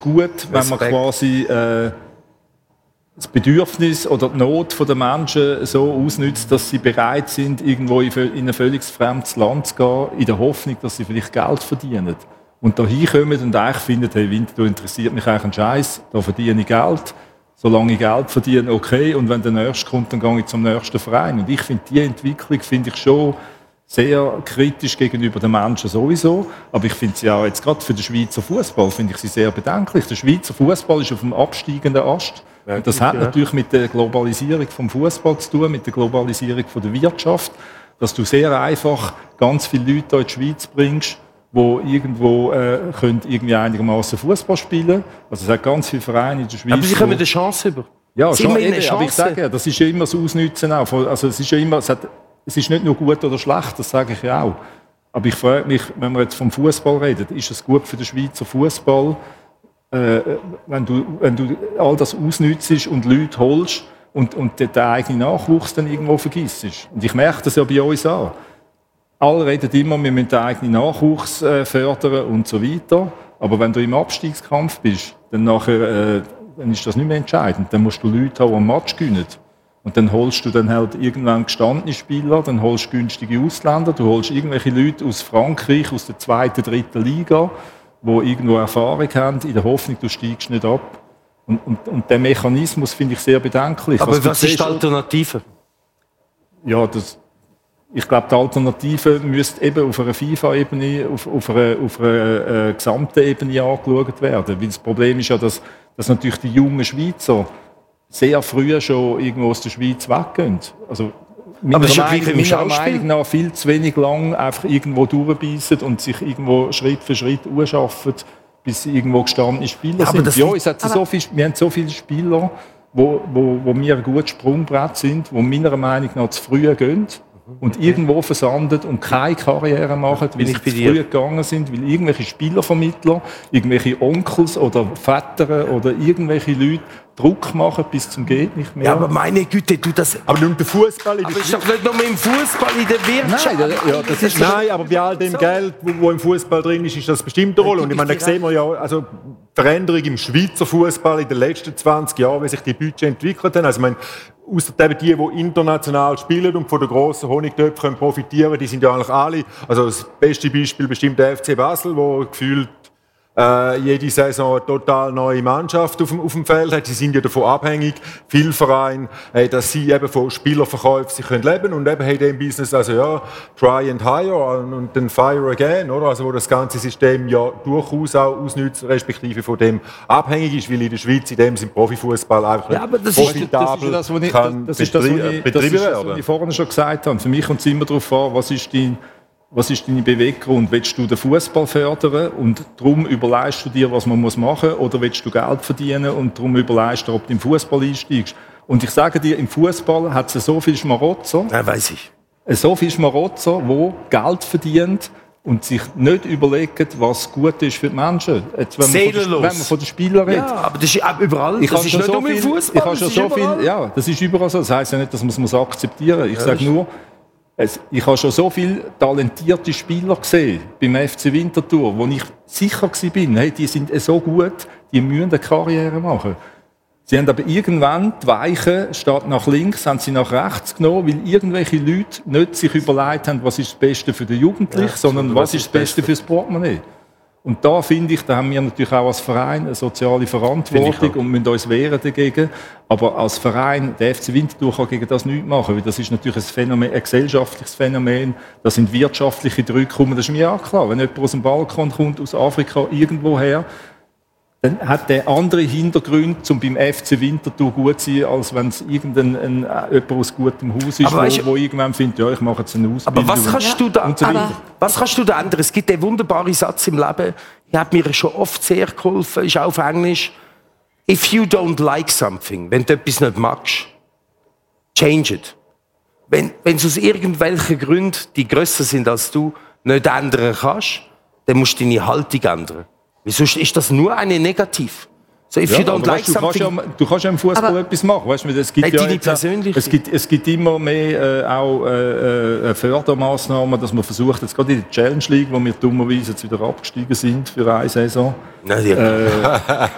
gut, wenn man quasi das Bedürfnis oder die Not der Menschen so ausnützt, dass sie bereit sind, irgendwo in ein völlig fremdes Land zu gehen, in der Hoffnung, dass sie vielleicht Geld verdienen. Und da hinkommen und eigentlich finden, hey, Winterthur interessiert mich eigentlich ein Scheiß, da verdiene ich Geld. Solange ich Geld verdiene, okay. Und wenn der Nächste kommt, dann gehe ich zum nächsten Verein. Und ich finde, diese Entwicklung finde ich schon sehr kritisch gegenüber den Menschen sowieso. Aber ich finde sie auch jetzt gerade für den Schweizer Fußball finde ich sie sehr bedenklich. Der Schweizer Fußball ist auf dem absteigenden Ast. Und das hat natürlich mit der Globalisierung vom Fußball zu tun, mit der Globalisierung von der Wirtschaft, dass du sehr einfach ganz viele Leute hier in die Schweiz bringst, die irgendwo können irgendwie einigermaßen Fußball spielen. Also es hat ganz viele Vereine in der Schweiz. Aber sie kommen eine Chance über. Ja, schon, aber ich sage, das ist ja immer das Ausnutzen auch. Also es ist ja immer, es ist nicht nur gut oder schlecht, das sage ich ja auch. Aber ich frage mich, wenn wir jetzt vom Fußball reden, ist es gut für den Schweizer Fußball, wenn du all das ausnützt und Leute holst und den eigenen Nachwuchs dann irgendwo vergisst. Und ich merke das ja bei uns auch. Alle reden immer, wir müssen den eigenen Nachwuchs fördern und so weiter. Aber wenn du im Abstiegskampf bist, dann ist das nicht mehr entscheidend. Dann musst du Leute haben, die einen Match gewinnen. Und dann holst du dann halt irgendwann gestandene Spieler, dann holst du günstige Ausländer, du holst irgendwelche Leute aus Frankreich, aus der 2., 3. Liga, die irgendwo Erfahrung haben, in der Hoffnung, du steigst nicht ab. Und den Mechanismus finde ich sehr bedenklich. Aber was ist die Alternative? Ja, ich glaube, die Alternative müsste eben auf einer FIFA-Ebene, auf einer gesamten Ebene angeschaut werden. Weil das Problem ist ja, dass natürlich die jungen Schweizer sehr früh schon irgendwo aus der Schweiz weggehen. Also meiner Meinung nach viel zu wenig lang einfach irgendwo durchbeissen und sich irgendwo Schritt für Schritt anschaffen, bis sie irgendwo gestandene Spieler sind. Ja, wir haben so viele Spieler, wo mir ein gutes Sprungbrett sind, die meiner Meinung nach zu früh gehen und irgendwo versandet und keine Karriere machen, weil sie zu früh gegangen sind, weil irgendwelche Spielervermittler, irgendwelche Onkels oder Väter oder irgendwelche Leute Druck machen bis zum geht nicht mehr. Ja, aber meine Güte, du das. Aber nur der Fußball in der Schweiz. Aber ist doch nicht nur im Fußball in der Wirtschaft. Nein, aber bei all dem Geld, wo im Fußball drin ist, ist das bestimmt eine Rolle. Und ich meine, da sehen wir ja, also die Veränderung im Schweizer Fußball in den letzten 20 Jahren, wie sich die Budgets entwickelt haben. Also ich meine, ausser die international spielen und von den grossen Honigtöpfen profitieren können, die sind ja eigentlich alle. Also das beste Beispiel bestimmt der FC Basel, wo gefühlt jede Saison eine total neue Mannschaft auf dem Feld hat. Sie sind ja davon abhängig, viele Vereine, dass sie eben von Spielerverkäufen sich leben können und eben in diesem Business, also ja, try and hire und dann fire again, oder? Also wo das ganze System ja durchaus auch ausnützt, respektive von dem abhängig ist, weil in der Schweiz in dem sind Profifußball einfach nicht profitabel kann betrieben werden. Das ist das, was ich vorhin schon gesagt habe. Für mich kommt es immer darauf an, was ist dein Beweggrund? Willst du den Fußball fördern und darum überlegst du dir, was man machen muss? Oder willst du Geld verdienen und darum überlegst du, ob du im Fußball einsteigst? Und ich sage dir, im Fußball hat es so viele Schmarotzer. Ja, weiss ich. So viele Schmarotzer, die Geld verdienen und sich nicht überlegen, was gut ist für die Menschen. Jetzt, wenn man von den Spielern redet. Ja, aber das ist überall. Das ist nicht nur im Fußball. Ja, das ist überall so. Das heisst ja nicht, dass man es akzeptieren muss. Ich sage nur, ich habe schon so viele talentierte Spieler gesehen beim FC Winterthur, wo ich sicher war, hey, die sind so gut, die müssen eine Karriere machen. Sie haben aber irgendwann die Weichen statt nach links, haben sie nach rechts genommen, weil irgendwelche Leute nicht sich überlegt haben, was ist das Beste für den Jugendlichen, sondern was ist das Beste für das Portemonnaie. Und da finde ich, da haben wir natürlich auch als Verein eine soziale Verantwortung und müssen uns wehren dagegen. Aber als Verein, der FC Winterthur kann gegen das nichts machen, weil das ist natürlich ein Phänomen, ein gesellschaftliches Phänomen. Das sind wirtschaftliche Drücke, das ist mir auch klar. Wenn jemand aus dem Balkan kommt, aus Afrika, irgendwoher, dann hat der andere Hintergründe, um beim FC Winterthur gut zu sein, als wenn es jemand aus gutem Haus ist, wo irgendwann findet, ja, ich mache jetzt eine Ausbildung. Aber was kannst du da ändern? Es gibt den wunderbaren Satz im Leben, der hat mir schon oft sehr geholfen, ist auch auf Englisch. If you don't like something, wenn du etwas nicht magst, change it. Wenn es aus irgendwelchen Gründen, die grösser sind als du, nicht ändern kannst, dann musst du deine Haltung ändern. Wieso ist das nur eine Negativ? So, if you don't like something... Du kannst ja im Fußball etwas machen. Weißt du, es gibt immer mehr Fördermaßnahmen, dass man versucht, jetzt gerade in der Challenge League, wo wir dummerweise jetzt wieder abgestiegen sind für eine Saison.